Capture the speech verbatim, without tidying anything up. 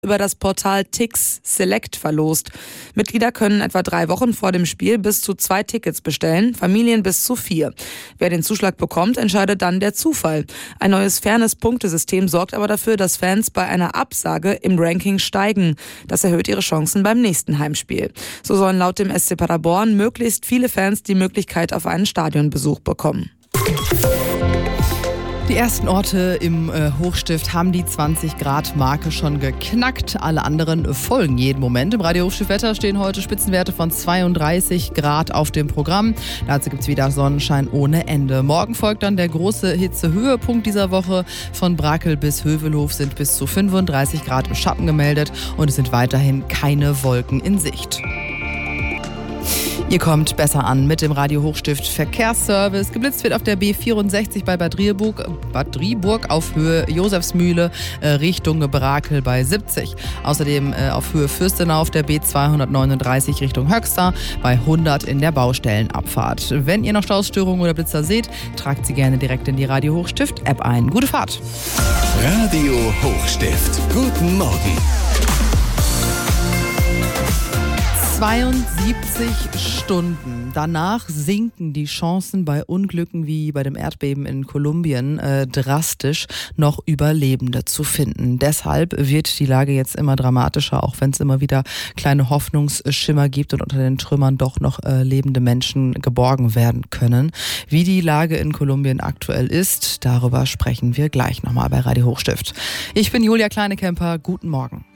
über das Portal Tix Select verlost. Mitglieder können etwa drei Wochen vor dem Spiel bis zu zwei Tickets bestellen, Familien bis zu vier. Wer den Zuschlag bekommt, entscheidet dann der Zufall. Ein neues Fairness-Punktesystem sorgt aber dafür, dass Fans bei einer Absage im Ranking steigen. Das erhöht ihre Chancen beim nächsten Heimspiel. So sollen laut dem S C Paderborn möglichst viele Fans die Möglichkeit auf einen Stadionbesuch bekommen. Die ersten Orte im äh, Hochstift haben die zwanzig Grad Marke schon geknackt. Alle anderen folgen jeden Moment. Im Radio Hochstift Wetter stehen heute Spitzenwerte von zweiunddreißig Grad auf dem Programm. Dazu gibt es wieder Sonnenschein ohne Ende. Morgen folgt dann der große Hitzehöhepunkt dieser Woche. Von Brakel bis Hövelhof sind bis zu fünfunddreißig Grad im Schatten gemeldet und es sind weiterhin keine Wolken in Sicht. Ihr kommt besser an mit dem Radio Hochstift Verkehrsservice. Geblitzt wird auf der B vierundsechzig bei Bad Rieburg, Bad Rieburg auf Höhe Josefsmühle äh, Richtung Brakel bei siebzig. Außerdem äh, auf Höhe Fürstenau auf der B zweihundertneununddreißig Richtung Höxter bei hundert in der Baustellenabfahrt. Wenn ihr noch Stausstörungen oder Blitzer seht, tragt sie gerne direkt in die Radio Hochstift App ein. Gute Fahrt! Radio Hochstift. Guten Morgen. zweiundsiebzig Stunden. Danach sinken die Chancen bei Unglücken wie bei dem Erdbeben in Kolumbien äh, drastisch, noch Überlebende zu finden. Deshalb wird die Lage jetzt immer dramatischer, auch wenn es immer wieder kleine Hoffnungsschimmer gibt und unter den Trümmern doch noch äh, lebende Menschen geborgen werden können. Wie die Lage in Kolumbien aktuell ist, darüber sprechen wir gleich nochmal bei Radio Hochstift. Ich bin Julia Kleinekemper. Guten Morgen.